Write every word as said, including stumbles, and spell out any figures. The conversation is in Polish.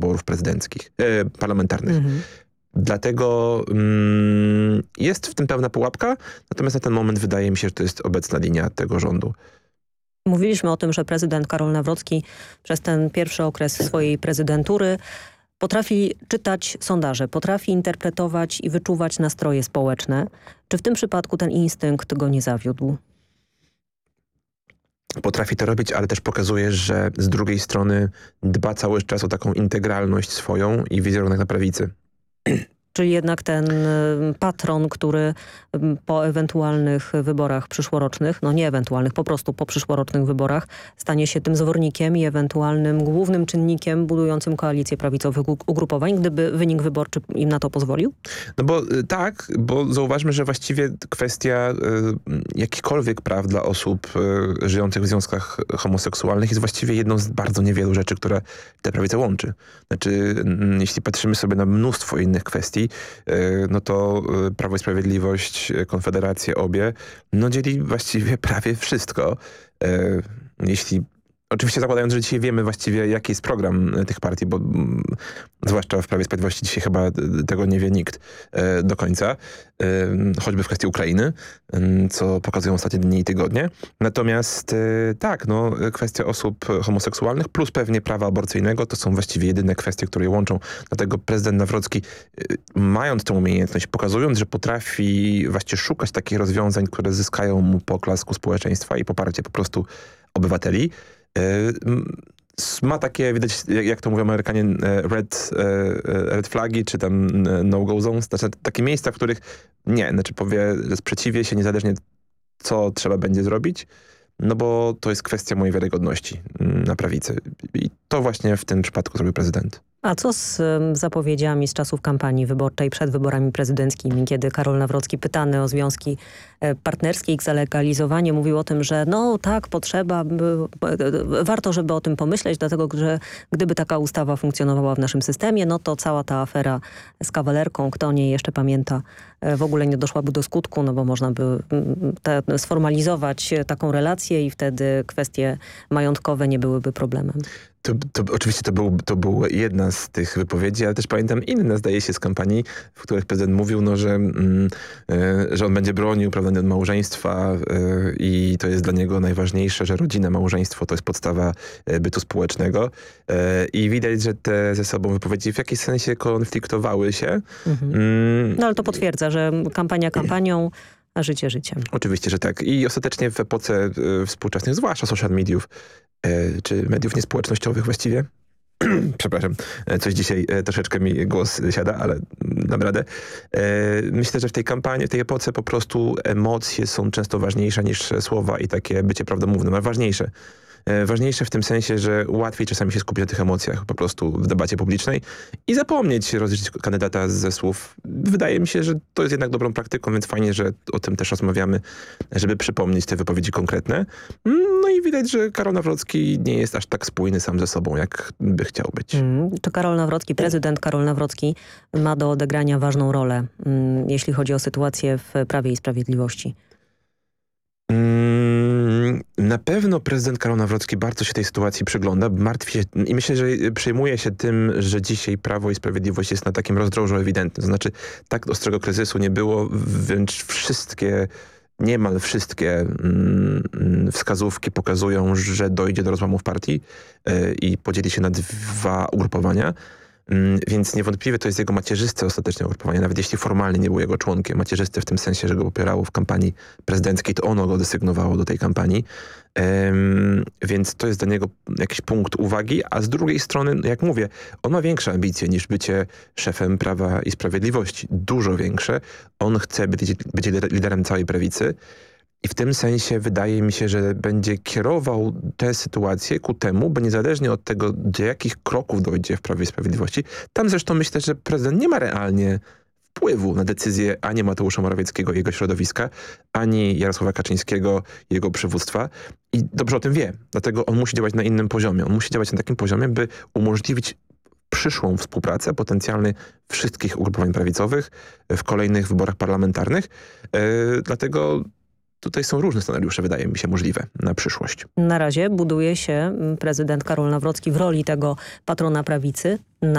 wyborów prezydenckich, e, parlamentarnych. Mhm. Dlatego mm, jest w tym pewna pułapka, natomiast na ten moment wydaje mi się, że to jest obecna linia tego rządu. Mówiliśmy o tym, że prezydent Karol Nawrocki przez ten pierwszy okres swojej prezydentury potrafi czytać sondaże, potrafi interpretować i wyczuwać nastroje społeczne. Czy w tym przypadku ten instynkt go nie zawiódł? Potrafi to robić, ale też pokazuje, że z drugiej strony dba cały czas o taką integralność swoją i wizerunek na prawicy. Czyli jednak ten y, patron, który y, po ewentualnych wyborach przyszłorocznych, no nie ewentualnych, po prostu po przyszłorocznych wyborach stanie się tym zwornikiem i ewentualnym głównym czynnikiem budującym koalicję prawicowych ugrupowań, gdyby wynik wyborczy im na to pozwolił? No bo y, tak, bo zauważmy, że właściwie kwestia y, jakichkolwiek praw dla osób y, żyjących w związkach homoseksualnych jest właściwie jedną z bardzo niewielu rzeczy, które tę prawicę łączy. Znaczy, y, jeśli patrzymy sobie na mnóstwo innych kwestii, no to Prawo i Sprawiedliwość, Konfederację, obie, no dzieli właściwie prawie wszystko. Jeśli Oczywiście zakładając, że dzisiaj wiemy właściwie, jaki jest program tych partii, bo mm, zwłaszcza w Prawie i Sprawiedliwości dzisiaj chyba tego nie wie nikt e, do końca, e, choćby w kwestii Ukrainy, e, co pokazują ostatnie dni i tygodnie. Natomiast e, tak, no, kwestia osób homoseksualnych plus pewnie prawa aborcyjnego to są właściwie jedyne kwestie, które je łączą. Dlatego prezydent Nawrocki, e, mając tę umiejętność, pokazując, że potrafi właściwie szukać takich rozwiązań, które zyskają mu poklask u społeczeństwa i poparcie po prostu obywateli, ma takie, widać, jak to mówią Amerykanie, red, red flagi, czy tam no-go zones, znaczy takie miejsca, w których nie, znaczy powie, że sprzeciwię się niezależnie co trzeba będzie zrobić, no bo to jest kwestia mojej wiarygodności na prawicy. I to właśnie w tym przypadku zrobił prezydent. A co z um, zapowiedziami z czasów kampanii wyborczej przed wyborami prezydenckimi, kiedy Karol Nawrocki, pytany o związki e, partnerskie, ich zalegalizowanie, mówił o tym, że no tak, potrzeba, by, e, warto, żeby o tym pomyśleć, dlatego że gdyby taka ustawa funkcjonowała w naszym systemie, no to cała ta afera z kawalerką, kto o niej jeszcze pamięta, e, w ogóle nie doszłaby do skutku, no bo można by m, te, sformalizować taką relację i wtedy kwestie majątkowe nie byłyby problemem. To, to, oczywiście to był, to była jedna z tych wypowiedzi, ale też pamiętam inne, zdaje się, z kampanii, w których prezydent mówił, no, że, mm, y, że on będzie bronił, prawda, małżeństwa y, i to jest dla niego najważniejsze, że rodzina, małżeństwo to jest podstawa y, bytu społecznego. Y, I widać, że te ze sobą wypowiedzi w jakiś sensie konfliktowały się. Mhm. Mm. No ale to potwierdza, że kampania kampanią, a życie życiem. Oczywiście, że tak. I ostatecznie w epoce y, współczesnych, zwłaszcza social mediów, y, czy mediów niespołecznościowych właściwie, przepraszam, coś dzisiaj y, troszeczkę mi głos siada, ale dam radę. Y, myślę, że w tej kampanii, w tej epoce po prostu emocje są często ważniejsze niż słowa i takie bycie prawdomównym, a ważniejsze. Ważniejsze w tym sensie, że łatwiej czasami się skupić na tych emocjach po prostu w debacie publicznej i zapomnieć rozliczyć kandydata ze słów. Wydaje mi się, że to jest jednak dobrą praktyką, więc fajnie, że o tym też rozmawiamy, żeby przypomnieć te wypowiedzi konkretne. No i widać, że Karol Nawrocki nie jest aż tak spójny sam ze sobą, jak by chciał być. Mm, to Karol Nawrocki, prezydent Karol Nawrocki ma do odegrania ważną rolę, mm, jeśli chodzi o sytuację w Prawie i Sprawiedliwości. Na pewno prezydent Karol Nawrocki bardzo się tej sytuacji przygląda, martwi się i myślę, że przejmuje się tym, że dzisiaj Prawo i Sprawiedliwość jest na takim rozdrożu ewidentnym. To znaczy tak ostrego kryzysu nie było, wręcz wszystkie, niemal wszystkie mm, wskazówki pokazują, że dojdzie do rozłamów partii yy, i podzieli się na dwa ugrupowania. Więc niewątpliwie to jest jego macierzyste ostatecznie ugrupowanie, nawet jeśli formalnie nie był jego członkiem. Macierzyste w tym sensie, że go popierało w kampanii prezydenckiej, to ono go desygnowało do tej kampanii. Um, więc to jest dla niego jakiś punkt uwagi, a z drugiej strony, jak mówię, on ma większe ambicje niż bycie szefem Prawa i Sprawiedliwości. Dużo większe. On chce być, być liderem całej prawicy. I w tym sensie wydaje mi się, że będzie kierował tę sytuację ku temu, by niezależnie od tego, do jakich kroków dojdzie w Prawie i Sprawiedliwości, tam zresztą myślę, że prezydent nie ma realnie wpływu na decyzję ani Mateusza Morawieckiego i jego środowiska, ani Jarosława Kaczyńskiego i jego przywództwa. I dobrze o tym wie. Dlatego on musi działać na innym poziomie. On musi działać na takim poziomie, by umożliwić przyszłą współpracę potencjalnie wszystkich ugrupowań prawicowych w kolejnych wyborach parlamentarnych. Yy, dlatego tutaj są różne scenariusze, wydaje mi się, możliwe na przyszłość. Na razie buduje się prezydent Karol Nawrocki w roli tego patrona prawicy.